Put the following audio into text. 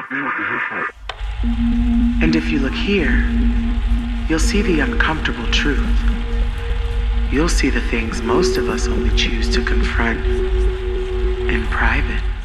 And if you look here, you'll see the uncomfortable truth. You'll see the things most of us only choose to confront in private.